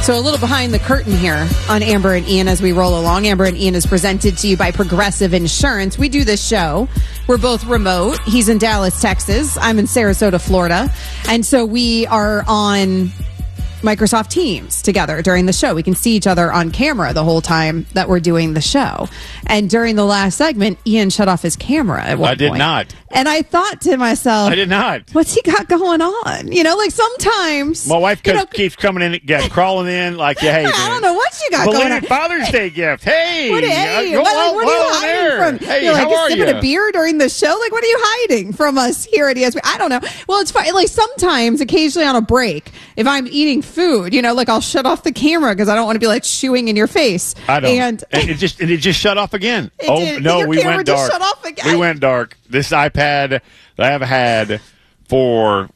So a little behind the curtain here on Amber and Ian as we roll along. Amber and Ian is presented to you by Progressive Insurance. We do this show. We're both remote. He's in Dallas, Texas. I'm in Sarasota, Florida. And so we are on Microsoft Teams together during the show. We can see each other on camera the whole time that we're doing the show. And during the last segment, Ian shut off his camera at one point. I did not. And I thought to myself, I did not. What's he got going on? You know, like sometimes my wife keeps coming in, crawling in like, hey, I don't know what you got going on. Father's Day gift. Hey, what are you hiding from? Hey, You're like, how are you? Sipping a beer during the show? Like, what are you hiding from us here at ESPN? I don't know. Well, it's fine. Like sometimes, occasionally on a break, if I'm eating food, you know, like I'll shut off the camera because I don't want to be like chewing in your face. I don't. And it just shut off again. No, we went dark. Shut off again. We went dark. This iPad that I have had for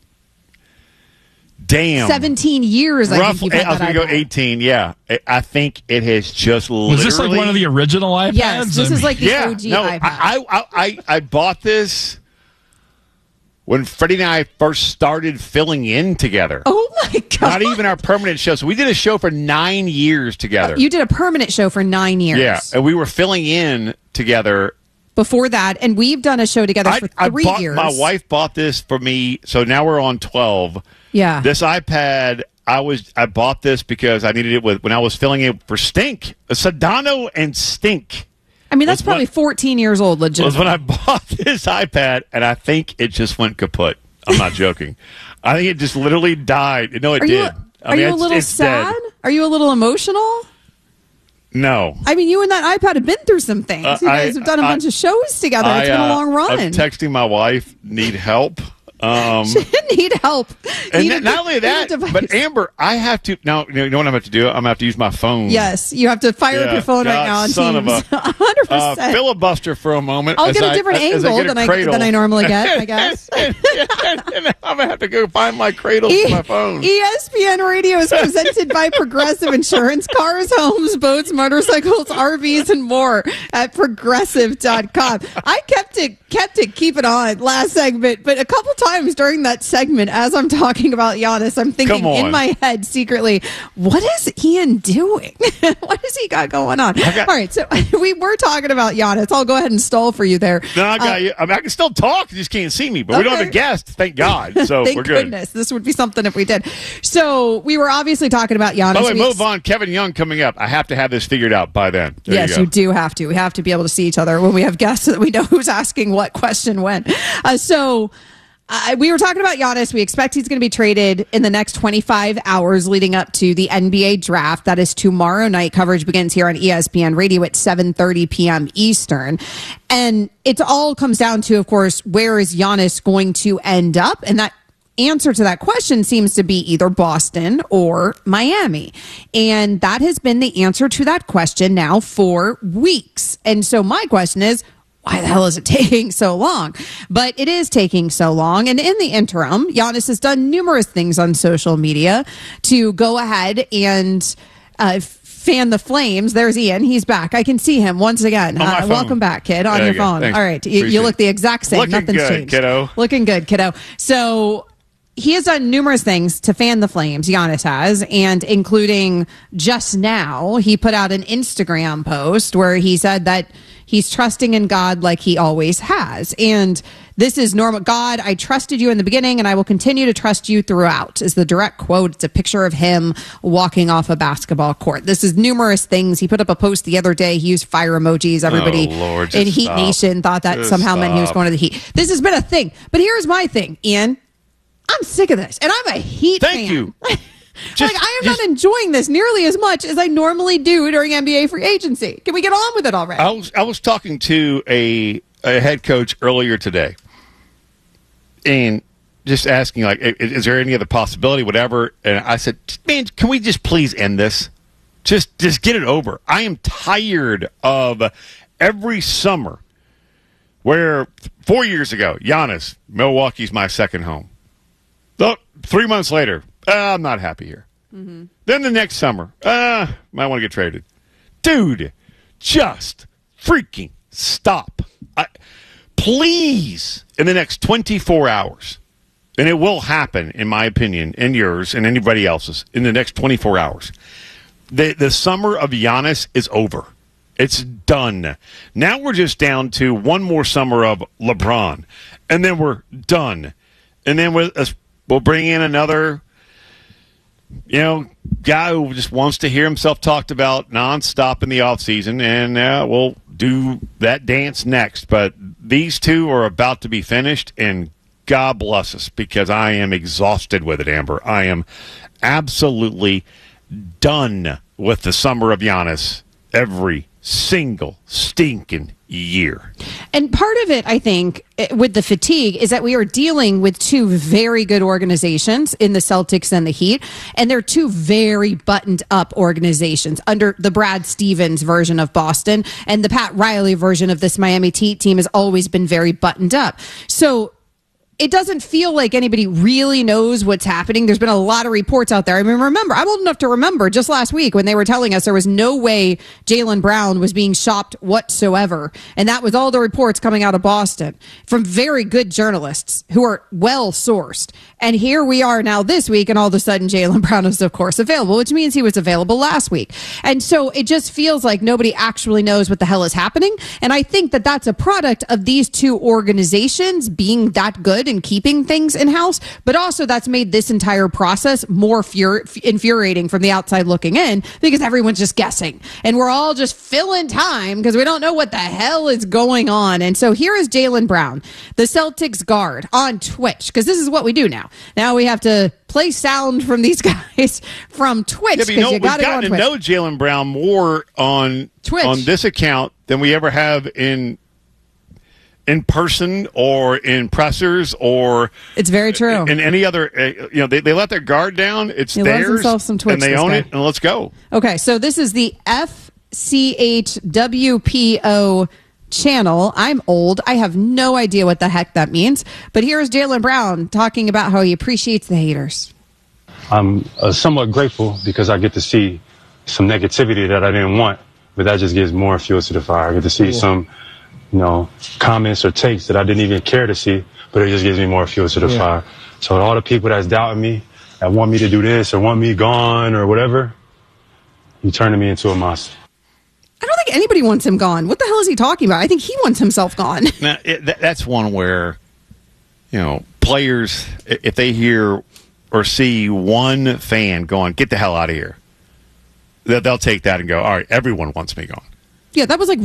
17 years. I think I was going to go 18. Yeah, I think it has just literally. Was this like one of the original iPads? Yes, this is like the OG iPad. I bought this when Freddie and I first started filling in together. Oh, my God. Not even our permanent show. So we did a show for 9 years together. You did a permanent show for 9 years. Yeah, and we were filling in together. Before that, and we've done a show together for 3 years. My wife bought this for me, so now we're on 12. Yeah. This iPad, I bought this because I needed it when I was filling in for Stink. Sedano and Stink. I mean, that's probably 14 years old, legitimately. Was when I bought this iPad, and I think it just went kaput. I'm not joking. I think it just literally died. No, it did. Are you a little sad? Dead. Are you a little emotional? No. I mean, you and that iPad have been through some things. You guys have done a bunch of shows together. It's been a long run. I'm texting my wife, need help. She need help. And not only that, but Amber, I have to now. You know what I'm going to have to do? I'm going to have to use my phone. Yes, you have to fire up your phone right now on Teams. 100%. Filibuster for a moment. I'll get a different angle than I normally get, I guess. and I'm going to have to go find my cradle for my phone. ESPN Radio is presented by Progressive Insurance. Cars, homes, boats, motorcycles, RVs, and more at Progressive.com. I kept it, keep it on last segment, but a couple times during that segment, as I'm talking about Giannis, I'm thinking in my head secretly, what is Ian doing? What has he got going on? All right, so we were talking about Giannis. I'll go ahead and stall for you there. No, I got you. I mean, I can still talk. You just can't see me, but we don't have a guest. Thank God. So thank we're good. Goodness. This would be something if we did. So we were obviously talking about Giannis. By the way, move on. Kevin Young coming up. I have to have this figured out by then. Yes, you do have to. We have to be able to see each other when we have guests so that we know who's asking what question when. We were talking about Giannis. We expect he's going to be traded in the next 25 hours leading up to the NBA draft. That is tomorrow night. Coverage begins here on ESPN Radio at 7:30 p.m. Eastern. And it all comes down to, of course, where is Giannis going to end up? And that answer to that question seems to be either Boston or Miami. And that has been the answer to that question now for weeks. And so my question is, why the hell is it taking so long? But it is taking so long. And in the interim, Giannis has done numerous things on social media to go ahead and fan the flames. There's Ian. He's back. I can see him once again. Welcome back, kid, on your phone. Thanks. All right. You look the exact same. Looking Nothing's good, changed. Kiddo. Looking good, kiddo. So he has done numerous things to fan the flames, Giannis has, and including just now, he put out an Instagram post where he said that he's trusting in God like he always has. And this is normal. God, I trusted you in the beginning and I will continue to trust you throughout is the direct quote. It's a picture of him walking off a basketball court. This is numerous things. He put up a post the other day. He used fire emojis. Everybody in Heat Nation thought that somehow meant he was going to the Heat. This has been a thing. But here's my thing, Ian. I'm sick of this. And I'm a Heat fan. Thank you. I am not enjoying this nearly as much as I normally do during NBA free agency. Can we get on with it already? I was talking to a head coach earlier today and just asking, like, is there any other possibility, whatever? And I said, man, can we just please end this? Just get it over. I am tired of every summer where 4 years ago, Giannis, Milwaukee's my second home. Look, 3 months later, I'm not happy here. Mm-hmm. Then the next summer, might want to get traded. Dude, just freaking stop. Please, in the next 24 hours, and it will happen, in my opinion, and yours, and anybody else's, in the next 24 hours. The summer of Giannis is over. It's done. Now we're just down to one more summer of LeBron, and then we're done. And then we'll bring in another, guy who just wants to hear himself talked about nonstop in the offseason, and we'll do that dance next. But these two are about to be finished, and God bless us, because I am exhausted with it, Amber. I am absolutely done with the summer of Giannis every single stinking year. And part of it, I think, with the fatigue is that we are dealing with two very good organizations in the Celtics and the Heat, and they're two very buttoned up organizations under the Brad Stevens version of Boston, and the Pat Riley version of this Miami Heat team has always been very buttoned up. So it doesn't feel like anybody really knows what's happening. There's been a lot of reports out there. I mean, remember, I'm old enough to remember just last week when they were telling us there was no way Jaylen Brown was being shopped whatsoever. And that was all the reports coming out of Boston from very good journalists who are well sourced. And here we are now this week, and all of a sudden Jaylen Brown is, of course, available, which means he was available last week. And so it just feels like nobody actually knows what the hell is happening. And I think that that's a product of these two organizations being that good and keeping things in-house, but also that's made this entire process more infuriating from the outside looking in, because everyone's just guessing and we're all just filling time because we don't know what the hell is going on. And so here is Jaylen Brown, the Celtics guard, on Twitch, because this is what we do now. Now we have to play sound from these guys from Twitch, because we've gotten to know Jaylen Brown more on Twitch, on this account, than we ever have in person or in pressers or it's very true in any other they let their guard down. It's theirs, some Twitch, and they own it, and let's go. Okay, so this is the FCHWPO channel. I'm old. I have no idea what the heck that means, but here's Jaylen Brown talking about how he appreciates the haters. I'm somewhat grateful because I get to see some negativity that I didn't want, but that just gives more fuel to the fire. I get to see some comments or takes that I didn't even care to see, but it just gives me more fuel to the fire. So all the people that's doubting me, that want me to do this or want me gone or whatever, you turning me into a monster. I don't think anybody wants him gone. What the hell is he talking about? I think he wants himself gone. Now, that's one where, players, if they hear or see one fan going, get the hell out of here, they'll take that and go, all right, everyone wants me gone. Yeah, that was like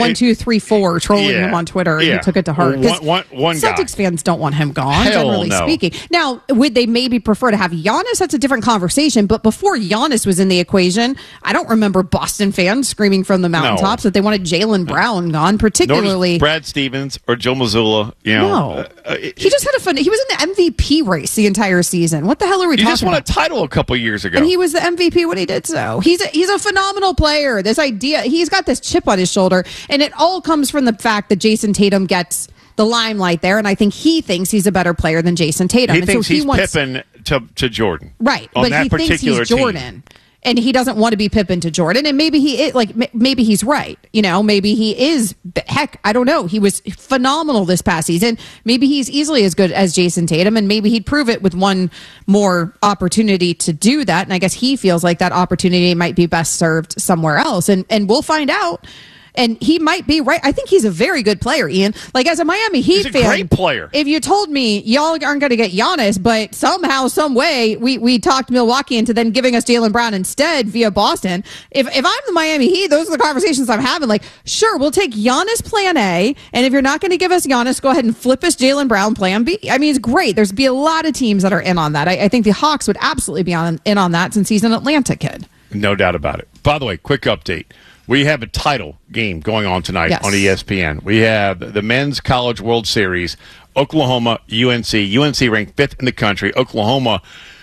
Rob1234 trolling him on Twitter, and he took it to heart. One Celtics fans don't want him gone, generally no. speaking. Now, would they maybe prefer to have Giannis? That's a different conversation. But before Giannis was in the equation, I don't remember Boston fans screaming from the mountaintops that they wanted Jaylen Brown gone, particularly Brad Stevens or Joe Mazzulla. No, he just had a fun. He was in the MVP race the entire season. What the hell are we talking about? He just won a title a couple years ago, and he was the MVP when he did so. He's a phenomenal player. This idea, he's got this chip on his shoulder, and it all comes from the fact that Jason Tatum gets the limelight there, and I think he thinks he's a better player than Jason Tatum. He thinks he's Pippen to Jordan, right? But he thinks he's Jordan, and he doesn't want to be Pippen to Jordan. And maybe maybe he's right. Maybe he is. Heck, I don't know. He was phenomenal this past season. Maybe he's easily as good as Jason Tatum, and maybe he'd prove it with one more opportunity to do that. And I guess he feels like that opportunity might be best served somewhere else. And we'll find out. And he might be right. I think he's a very good player, Ian. Like, as a Miami Heat fan, he's a great player. If you told me y'all aren't going to get Giannis, but somehow, some way, we talked Milwaukee into then giving us Jaylen Brown instead via Boston. If I'm the Miami Heat, those are the conversations I'm having. Like, sure, we'll take Giannis plan A, and if you're not going to give us Giannis, go ahead and flip us Jaylen Brown plan B. I mean, it's great. There's be a lot of teams that are in on that. I think the Hawks would absolutely be in on that since he's an Atlanta kid. No doubt about it. By the way, quick update. We have a title game going on tonight on ESPN. We have the Men's College World Series, Oklahoma, UNC. UNC ranked 5th in the country. Oklahoma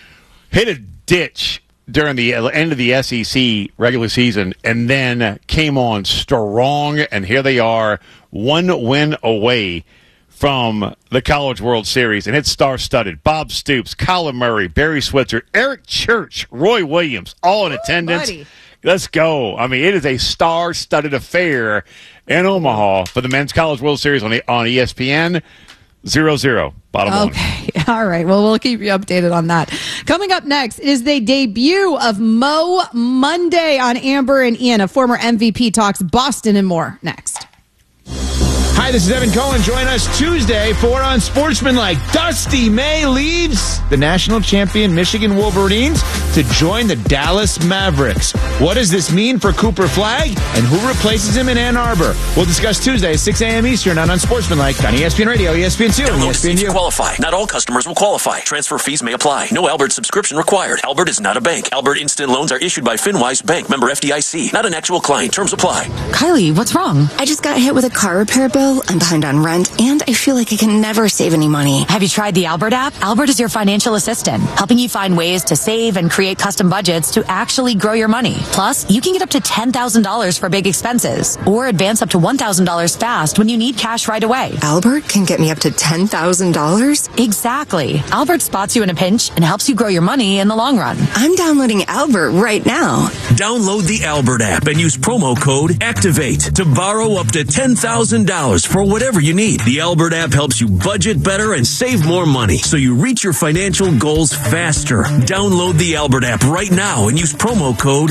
hit a ditch during the end of the SEC regular season and then came on strong, and here they are, one win away from the College World Series, and it's star-studded. Bob Stoops, Colin Murray, Barry Switzer, Eric Church, Roy Williams, all in attendance. Buddy. Let's go. I mean, it is a star-studded affair in Omaha for the Men's College World Series on ESPN. 0-0. Bottom line. Okay. All right. Well, we'll keep you updated on that. Coming up next is the debut of Mo Monday on Amber and Ian. A former MVP talks Boston and more next. Hi, this is Evan Cohen. Join us Tuesday for Unsportsmanlike. Dusty May leaves the national champion Michigan Wolverines to join the Dallas Mavericks. What does this mean for Cooper Flagg and who replaces him in Ann Arbor? We'll discuss Tuesday at 6 a.m. Eastern on Unsportsmanlike on ESPN Radio, ESPN2, and ESPNU. Qualify. Not all customers will qualify. Transfer fees may apply. No Albert subscription required. Albert is not a bank. Albert Instant Loans are issued by FinWise Bank, member FDIC. Not an actual client. Terms apply. Kylie, what's wrong? I just got hit with a car repair bill. I'm behind on rent, and I feel like I can never save any money. Have you tried the Albert app? Albert is your financial assistant, helping you find ways to save and create custom budgets to actually grow your money. Plus, you can get up to $10,000 for big expenses, or advance up to $1,000 fast when you need cash right away. Albert can get me up to $10,000? Exactly. Albert spots you in a pinch and helps you grow your money in the long run. I'm downloading Albert right now. Download the Albert app and use promo code ACTIVATE to borrow up to $10,000 for whatever you need. The Albert app helps you budget better and save more money so you reach your financial goals faster. Download the Albert app right now and use promo code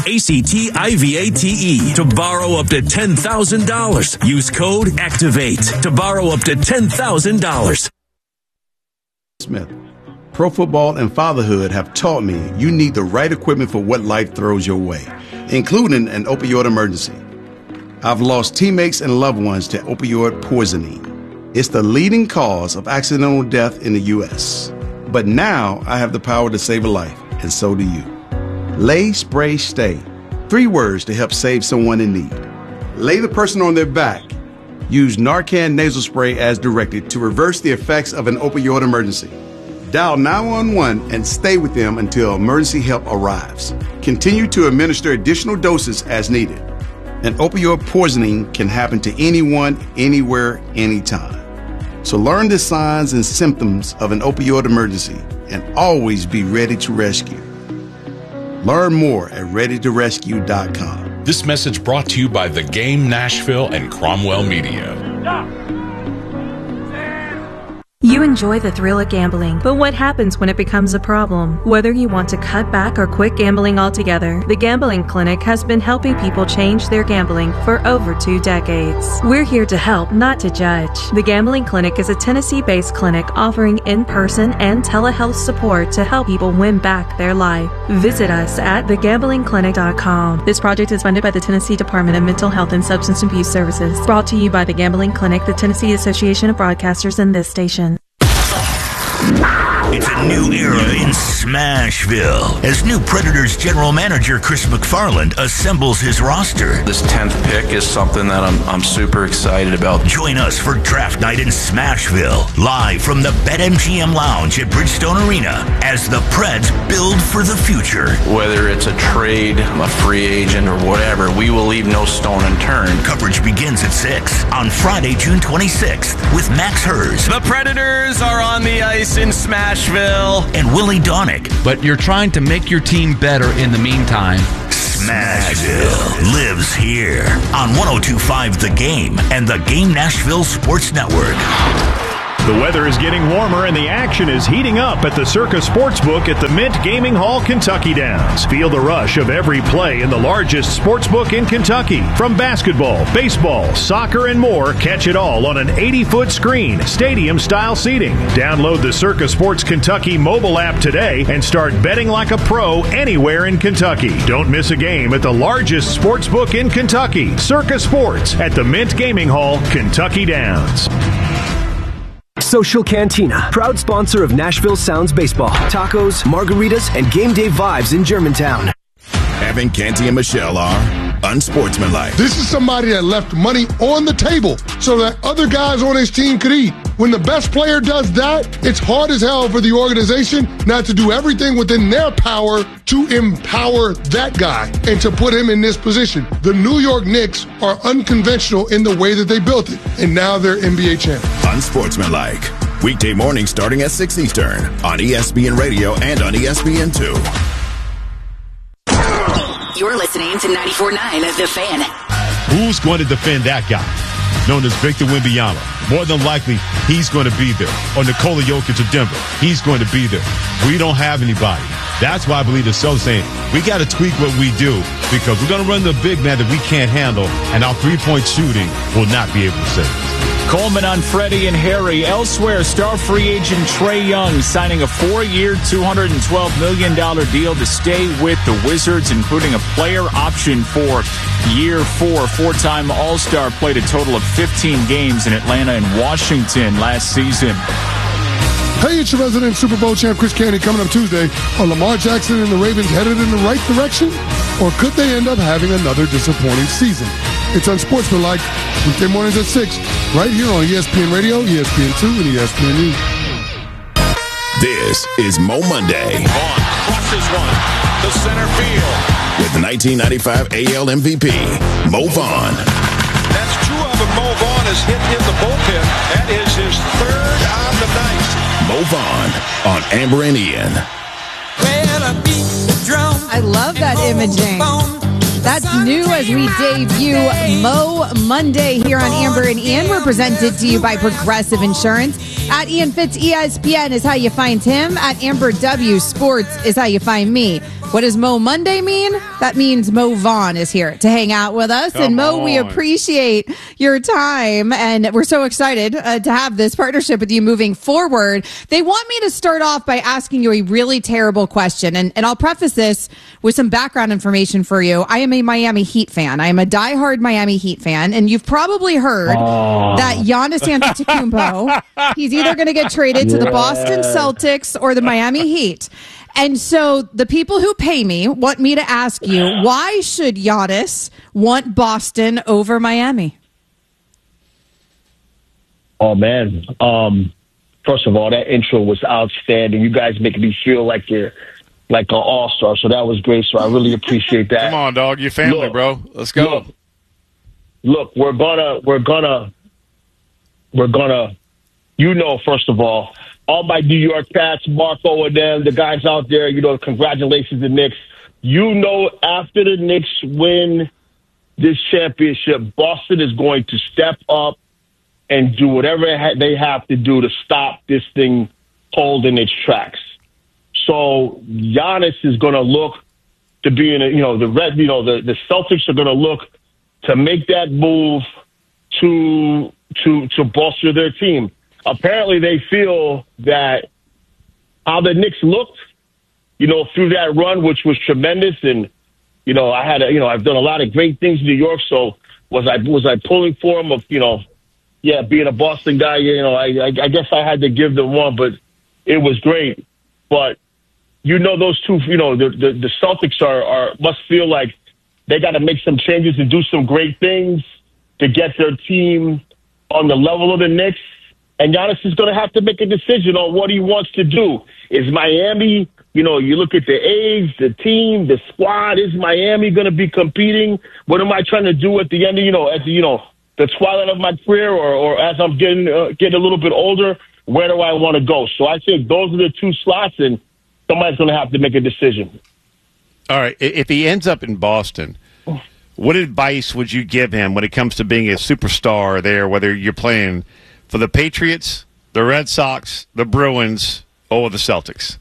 ACTIVATE to borrow up to $10,000. Use code ACTIVATE to borrow up to $10,000. Smith. Pro football and fatherhood have taught me you need the right equipment for what life throws your way, including an opioid emergency. I've lost teammates and loved ones to opioid poisoning. It's the leading cause of accidental death in the U.S. But now I have the power to save a life, and so do you. Lay, spray, stay. 3 words to help save someone in need. Lay the person on their back. Use Narcan nasal spray as directed to reverse the effects of an opioid emergency. Dial 911 and stay with them until emergency help arrives. Continue to administer additional doses as needed. And opioid poisoning can happen to anyone, anywhere, anytime. So learn the signs and symptoms of an opioid emergency and always be ready to rescue. Learn more at readytorescue.com. This message brought to you by The Game Nashville and Cromwell Media. You enjoy the thrill of gambling, but what happens when it becomes a problem? Whether you want to cut back or quit gambling altogether, the Gambling Clinic has been helping people change their gambling for over 2 decades. We're here to help, not to judge. The Gambling Clinic is a Tennessee-based clinic offering in-person and telehealth support to help people win back their life. Visit us at thegamblingclinic.com. This project is funded by the Tennessee Department of Mental Health and Substance Abuse Services. Brought to you by the Gambling Clinic, the Tennessee Association of Broadcasters, and this station. It's a new era in Smashville as new Predators general manager Chris McFarland assembles his roster. This 10th pick is something that I'm super excited about. Join us for draft night in Smashville, live from the BetMGM Lounge at Bridgestone Arena as the Preds build for the future. Whether it's a trade, a free agent, or whatever, we will leave no stone unturned. Coverage begins at 6 on Friday, June 26th with Max Hers. The Predators are on the ice in Smashville. And Willie Donick. But you're trying to make your team better in the meantime. Smashville lives here on 102.5 The Game and the Game Nashville Sports Network. The weather is getting warmer and the action is heating up at the Circa Sportsbook at the Mint Gaming Hall, Kentucky Downs. Feel the rush of every play in the largest sportsbook in Kentucky. From basketball, baseball, soccer, and more, catch it all on an 80-foot screen, stadium-style seating. Download the Circa Sports Kentucky mobile app today and start betting like a pro anywhere in Kentucky. Don't miss a game at the largest sportsbook in Kentucky, Circa Sports at the Mint Gaming Hall, Kentucky Downs. Social Cantina, proud sponsor of Nashville Sounds Baseball, tacos, margaritas, and game day vibes in Germantown. Evan Canty and Michelle are unsportsmanlike. This is somebody that left money on the table so that other guys on his team could eat. When the best player does that, it's hard as hell for the organization not to do everything within their power to empower that guy and to put him in this position. The New York Knicks are unconventional in the way that they built it, and now they're NBA champions. Unsportsmanlike. Weekday morning starting at 6 Eastern on ESPN Radio and on ESPN2. You're listening to 94.9 The Fan. Who's going to defend that guy? known as Victor Wembanyama. More than likely, he's going to be there. Or Nikola Jokic of Denver, he's going to be there. We don't have anybody. That's why I believe the Celtics saying, we got to tweak what we do because we're going to run the big man that we can't handle, and our three-point shooting will not be able to save us. Coleman on Freddie and Harry. Elsewhere, star free agent Trae Young signing a 4-year, $212 million deal to stay with the Wizards, including a player option for year 4. Four-time All-Star, played a total of 15 games in Atlanta and Washington last season. Hey, it's your resident Super Bowl champ, Chris Canty, coming up Tuesday. Are Lamar Jackson and the Ravens headed in the right direction? Or could they end up having another disappointing season? It's Unsportsmanlike, weekday mornings at 6, right here on ESPN Radio, ESPN2, and ESPNU. This is Mo Monday. Vaughn crushes one to center field. With the 1995 AL MVP, Mo Vaughn. That's 2 of them Mo Vaughn has hit in the bullpen. That is his 3rd on the night. Mo Vaughn on Amber and Ian. I love that imaging. That's new as we debut Mo Monday here on Amber and Ian. We're presented to you by Progressive Insurance. At Ian Fitz ESPN is how you find him. At Amber W Sports is how you find me. What does Mo Monday mean? That means Mo Vaughn is here to hang out with us. And Mo, we appreciate your time. And we're so excited to have this partnership with you moving forward. They want me to start off by asking you a really terrible question. And I'll preface this with some background information for you. I am a Miami Heat fan. I am a diehard Miami Heat fan. And you've probably heard that Giannis Antetokounmpo, he's either going to get traded to the Boston Celtics or the Miami Heat. And so the people who pay me want me to ask you, why should Giannis want Boston over Miami? Oh, man. First of all, that intro was outstanding. You guys make me feel like you're like an all-star, so that was great. So I really appreciate that. Come on, dog. Your family, bro. Let's go. Look, we're gonna, first of all my New York Pats, Marco and them, the guys out there, congratulations to the Knicks. After the Knicks win this championship, Boston is going to step up and do whatever they have to do to stop this thing cold in its tracks. So Giannis is going to look to be in the Celtics are going to look to make that move to bolster their team. Apparently, they feel that how the Knicks looked, through that run, which was tremendous, and I've done a lot of great things in New York. So was I pulling for them of being a Boston guy? I guess I had to give them one, but it was great. But those two, the Celtics must feel like they got to make some changes and do some great things to get their team on the level of the Knicks. And Giannis is going to have to make a decision on what he wants to do. Is Miami, you look at the age, the team, the squad, is Miami going to be competing? What am I trying to do at the end of, the twilight of my career or as I'm getting a little bit older? Where do I want to go? So I think those are the 2 slots, and somebody's going to have to make a decision. All right. If he ends up in Boston, what advice would you give him when it comes to being a superstar there, whether you're playing for the Patriots, the Red Sox, the Bruins, or the Celtics?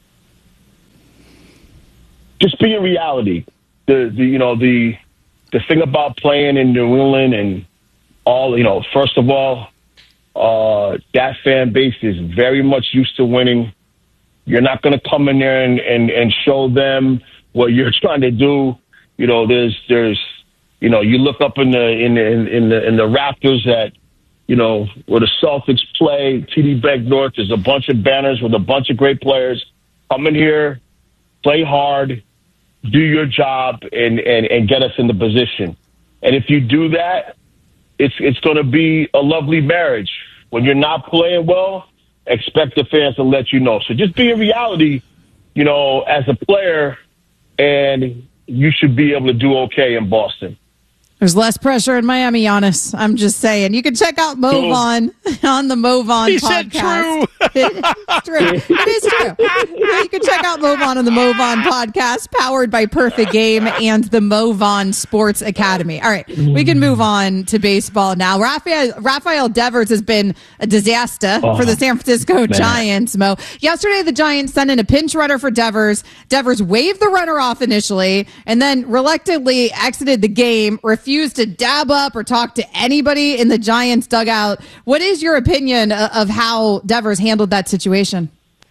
Just be in reality. The thing about playing in New England and all, first of all, that fan base is very much used to winning. You're not going to come in there and show them what you're trying to do. There's you look up in the Raptors at where the Celtics play, TD Bank North, there's a bunch of banners with a bunch of great players. Come in here, play hard, do your job, and get us in the position. And if you do that, it's going to be a lovely marriage. When you're not playing well, expect the fans to let you know. So just be in reality, as a player, and you should be able to do okay in Boston. There's less pressure in Miami, Giannis. I'm just saying. You can check out MoveOn on the MoveOn He podcast. said true. It's true. It is true. Yeah, you can check out MoveOn on the MoveOn podcast, powered by Perfect Game and the MoveOn Sports Academy. All right, we can move on to baseball now. Rafael Devers has been a disaster for the San Francisco Giants, Mo. Yesterday, the Giants sent in a pinch runner for Devers. Devers waved the runner off initially and then reluctantly exited the game, refused to dab up or talk to anybody in the Giants dugout. What is your opinion of how Devers handled that situation?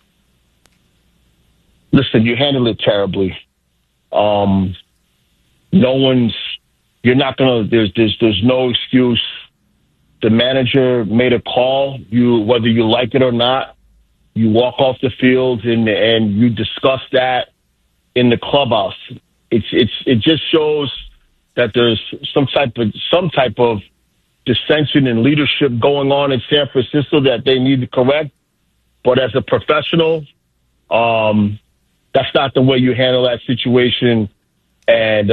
Listen, you handled it terribly. You're not going to, there's no excuse. The manager made a call, whether you like it or not, you walk off the field and you discuss that in the clubhouse. It just shows that there's some type of dissension in leadership going on in San Francisco that they need to correct. But as a professional, that's not the way you handle that situation. And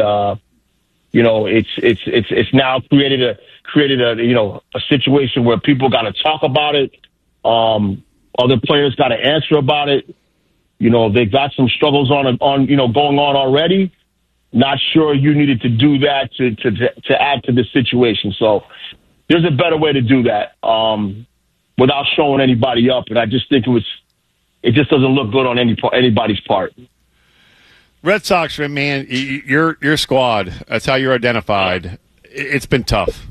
it's now created a situation where people got to talk about it. Other players got to answer about it. They've got some struggles on going on already. Not sure you needed to do that to add to the situation. So there's a better way to do that without showing anybody up. And I just think it just doesn't look good on anybody's part. Red Sox, man, your squad, that's how you're identified. It's been tough.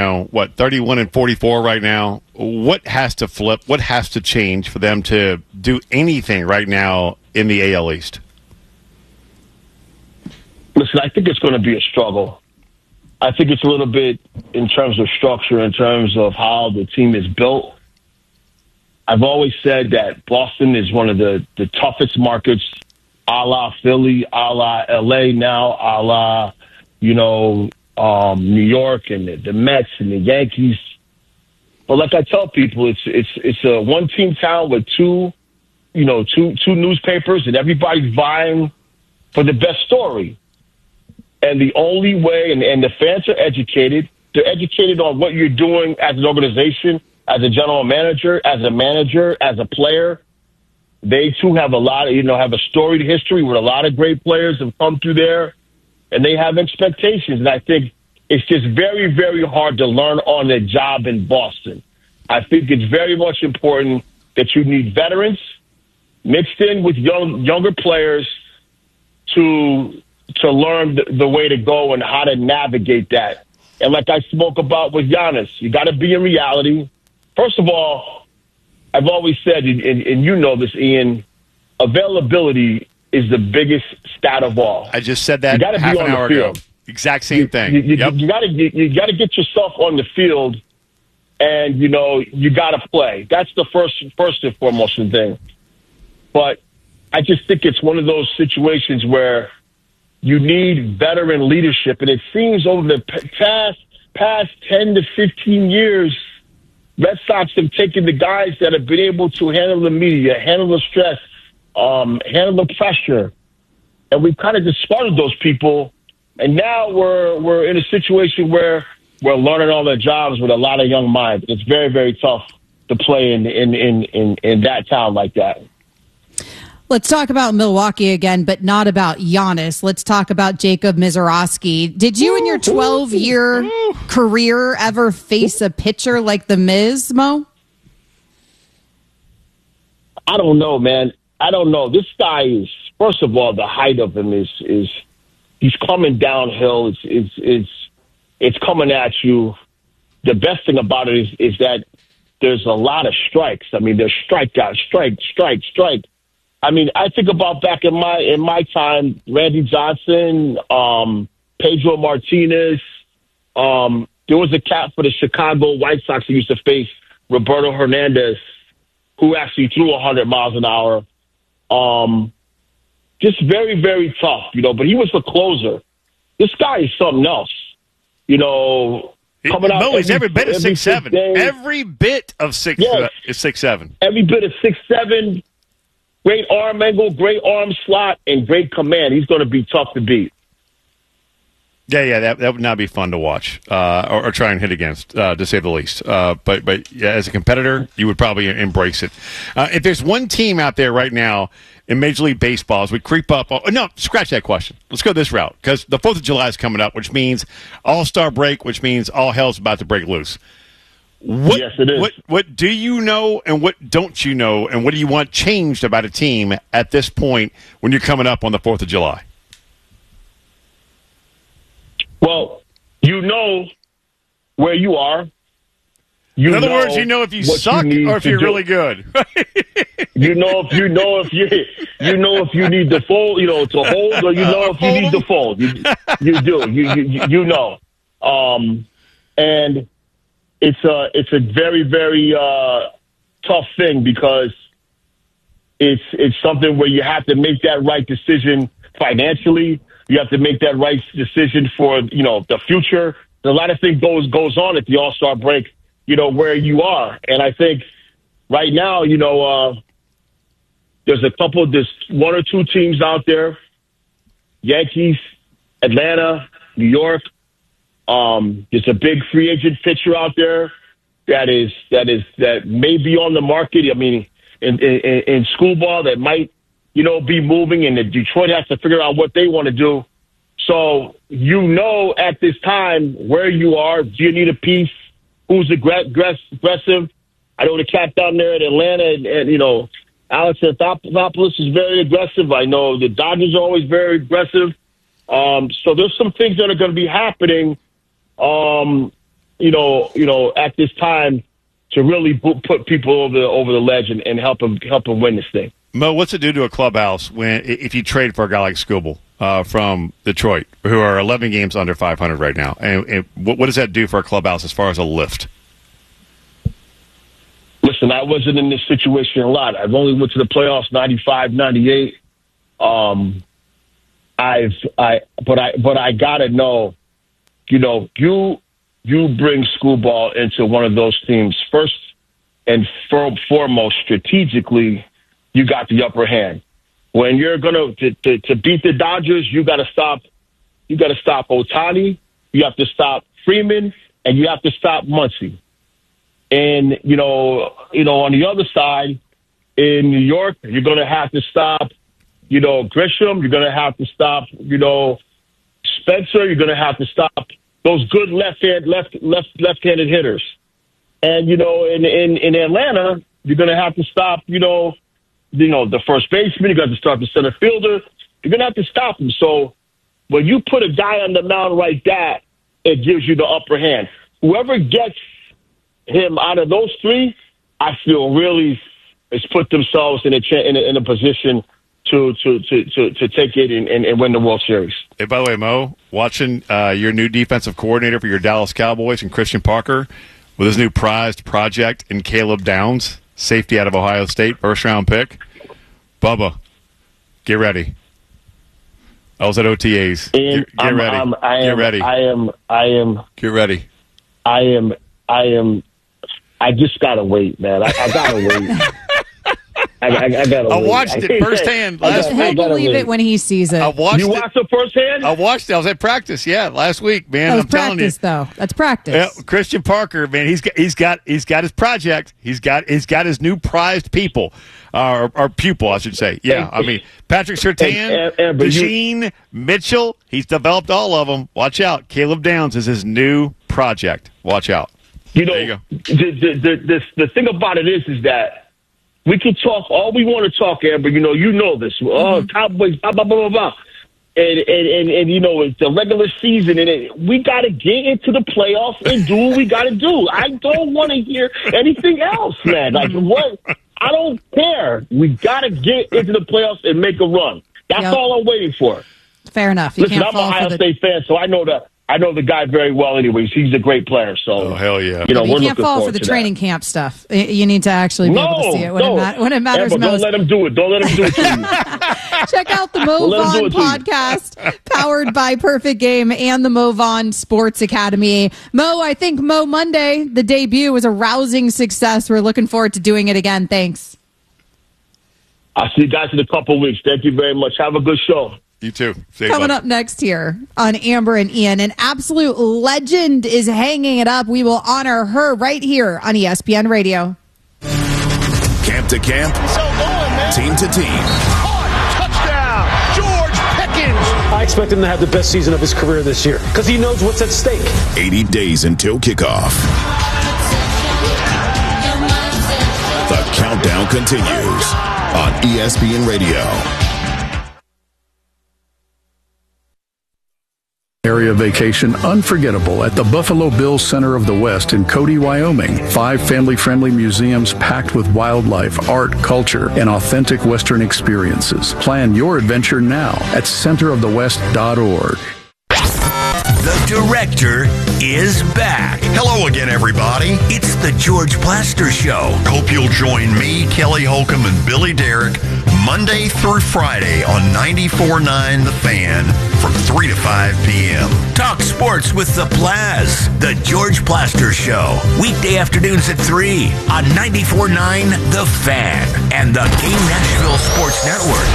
31-44 right now. What has to flip? What has to change for them to do anything right now in the AL East? Listen, I think it's going to be a struggle. I think it's a little bit in terms of structure, in terms of how the team is built. I've always said that Boston is one of the toughest markets, a la Philly, a la LA now, a la, New York and the Mets and the Yankees. But like I tell people, it's a one-team town with two newspapers, and everybody's vying for the best story. And the only way, and the fans are educated. They're educated on what you're doing as an organization, as a general manager, as a player. They too have have a storied history where a lot of great players have come through there, and they have expectations. And I think it's just very, very hard to learn on the job in Boston. I think it's very much important that you need veterans mixed in with younger players to learn the way to go and how to navigate that. And like I spoke about with Giannis, you got to be in reality. First of all, I've always said, and you know this, Ian, availability is the biggest stat of all. I just said that half an hour ago. Exact same thing. You got to get yourself on the field, and you got to play. That's the first and foremost thing. But I just think it's one of those situations where you need veteran leadership, and it seems over the past 10 to 15 years, Red Sox have taken the guys that have been able to handle the media, handle the stress, handle the pressure, and we've kind of discarded those people. And now we're in a situation where we're learning all their jobs with a lot of young minds. It's very, very tough to play in that town like that. Let's talk about Milwaukee again, but not about Giannis. Let's talk about Jacob Mizorowski. Did you in your 12-year career ever face a pitcher like the Miz, Mo? I don't know, man. I don't know. This guy is, first of all, the height of him is he's coming downhill. It's coming at you. The best thing about it is that there's a lot of strikes. I mean, there's strikeout, strike. I mean, I think about back in my time, Randy Johnson, Pedro Martinez. There was a cat for the Chicago White Sox who used to face Roberto Hernandez, who actually threw 100 miles an hour. Just very, very tough, but he was the closer. This guy is something else, coming out. No, he's every bit of 6'7". Every bit of 6'7". Every bit of 6'7". Great arm angle, great arm slot, and great command. He's going to be tough to beat. Yeah, that would not be fun to watch or try and hit against, to say the least. But yeah, as a competitor, you would probably embrace it. If there's one team out there right now in Major League Baseball, as we creep up, no, scratch that question. Let's go this route because the 4th of July is coming up, which means All-Star break, which means all hell's about to break loose. Yes, it is. What do you know and what don't you know, and what do you want changed about a team at this point when you're coming up on the 4th of July? Well, you know where you are. In other words, you know if you suck or if you're really good. you know if you need to fold, to hold, or you know if you need to fold. You do. You know. And it's a very, very tough thing because it's something where you have to make that right decision financially. You have to make that right decision for, the future. A lot of things goes on at the All-Star break, where you are. And I think right now, there's one or two teams out there, Yankees, Atlanta, New York. There's a big free agent pitcher out there that may be on the market. I mean, in school ball that might, be moving, and Detroit has to figure out what they want to do. So, at this time where you are. Do you need a piece? Who's aggressive? I know the cat down there at Atlanta, and Alex Anthopoulos is very aggressive. I know the Dodgers are always very aggressive. So there's some things that are going to be happening, at this time to really put people over the ledge and help them win this thing. Mo, what's it do to a clubhouse if you trade for a guy like Skubal from Detroit, who are 11 games under 500 right now? And what does that do for a clubhouse as far as a lift? Listen, I wasn't in this situation a lot. I've only went to the playoffs 95, 98. But I gotta know, you bring Skubal into one of those teams first and foremost strategically. You got the upper hand. When you're gonna to beat the Dodgers, you gotta stop Ohtani, you have to stop Freeman, and you have to stop Muncy. And on the other side, in New York, you're gonna have to stop, Grisham. You're gonna have to stop, Spencer. You're gonna have to stop those good left-handed hitters. And in Atlanta, you're gonna have to stop, the first baseman. You got to start the center fielder. You're going to have to stop him. So when you put a guy on the mound like that, it gives you the upper hand. Whoever gets him out of those three, I feel really has put themselves in a position to take it and win the World Series. Hey, by the way, Mo, watching your new defensive coordinator for your Dallas Cowboys and Christian Parker with his new prized project in Caleb Downs, safety out of Ohio State, first-round pick. Bubba, get ready. I was at OTAs. Get ready. Get ready. Get ready. I just gotta wait, man. I gotta wait. I gotta. I watched it firsthand last week. He'll believe it when he sees it. You watched it firsthand? I watched it. I was at practice. Yeah, last week, man. That was I'm telling you, though. That's practice. Yeah, Christian Parker, man. He's got his project. He's got his new prized people, or pupil, I should say. Yeah, I mean Patrick Surtain, DeJean, Mitchell. He's developed all of them. Watch out. Caleb Downs is his new project. Watch out. There you go. The thing about it is that. We can talk all we want to talk, Amber. You know this. Oh, Cowboys, blah, blah, blah, blah, blah. And it's the regular season, and we got to get into the playoffs and do what we got to do. I don't want to hear anything else, man. Like, what? I don't care. We got to get into the playoffs and make a run. That's all I'm waiting for. Fair enough. Listen, I'm an Ohio State fan, so I know the guy very well anyways. He's a great player. So, hell yeah. You can't fall for the training camp stuff. You need to actually be able to see it when it matters most. Don't let him do it. Don't let him do it to you. Check out the Mo Vaughn podcast, powered by Perfect Game and the Mo Vaughn Sports Academy. Mo, I think Mo Monday, the debut, was a rousing success. We're looking forward to doing it again. Thanks. I'll see you guys in a couple of weeks. Thank you very much. Have a good show. You too. Coming up next here on Amber and Ian, an absolute legend is hanging it up. We will honor her right here on ESPN Radio. Camp to camp, team to team. Touchdown, George Pickens. I expect him to have the best season of his career this year because he knows what's at stake. 80 days until kickoff. The countdown continues on ESPN Radio. Area vacation unforgettable at the Buffalo Bills Center of the West in Cody, Wyoming. 5 family-friendly museums packed with wildlife, art, culture, and authentic Western experiences. Plan your adventure now at centerofthewest.org. The director is back. Hello again, everybody. It's the George Plaster Show. Hope you'll join me, Kelly Holcomb, and Billy Derrick Monday through Friday on 94.9 The Fan from 3 to 5 p.m. Talk sports with the Plaz. The George Plaster Show. Weekday afternoons at 3 on 94.9 The Fan and the Game Nashville Sports Network.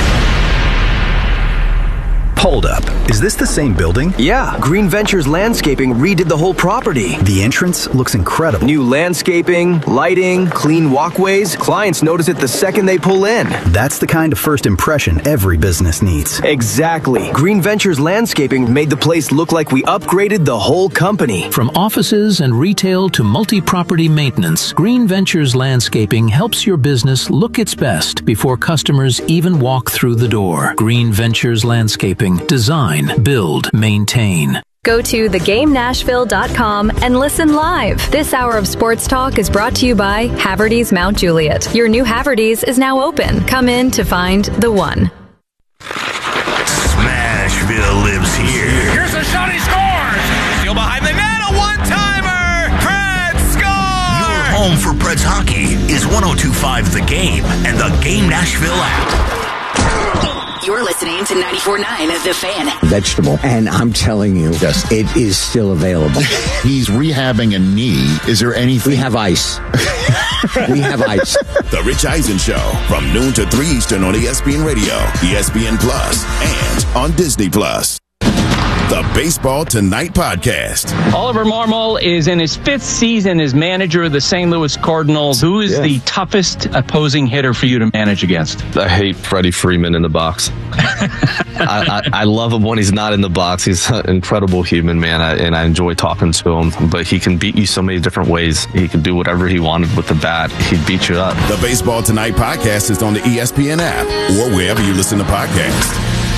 Hold up. Is this the same building? Yeah. Green Ventures Landscaping redid the whole property. The entrance looks incredible. New landscaping, lighting, clean walkways. Clients notice it the second they pull in. That's the kind of first impression every business needs. Exactly. Green Ventures Landscaping made the place look like we upgraded the whole company. From offices and retail to multi-property maintenance, Green Ventures Landscaping helps your business look its best before customers even walk through the door. Green Ventures Landscaping. Design, build, maintain. Go to thegamenashville.com and listen live. This hour of sports talk is brought to you by Haverty's Mount Juliet. Your new Haverty's is now open. Come in to find the one. Smashville lives here. Here's a shot, he scores! Steal behind the net, a one-timer! Preds score! Your home for Preds hockey is 102.5 The Game and the Game Nashville app. You're listening to 94.9 The Fan. Vegetable. And I'm telling you, yes, it is still available. He's rehabbing a knee. Is there anything? We have ice. We have ice. The Rich Eisen Show from noon to 3 Eastern on ESPN Radio, ESPN Plus, and on Disney Plus. The Baseball Tonight podcast. Oliver Marmol is in his 5th season as manager of the St. Louis Cardinals. Who is the toughest opposing hitter for you to manage against? I hate Freddie Freeman in the box. I love him when he's not in the box. He's an incredible human, man, and I enjoy talking to him. But he can beat you so many different ways. He can do whatever he wanted with the bat. He'd beat you up. The Baseball Tonight podcast is on the ESPN app or wherever you listen to podcasts.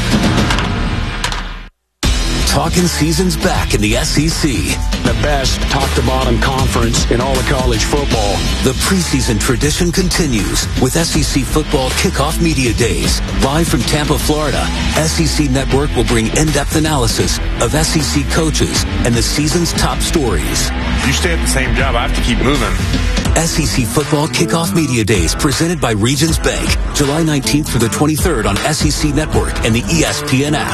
Talking season's back in the SEC. The best top-to-bottom conference in all of college football. The preseason tradition continues with SEC Football Kickoff Media Days. Live from Tampa, Florida, SEC Network will bring in-depth analysis of SEC coaches and the season's top stories. You stay at the same job, I have to keep moving. SEC Football Kickoff Media Days presented by Regions Bank. July 19th through the 23rd on SEC Network and the ESPN app.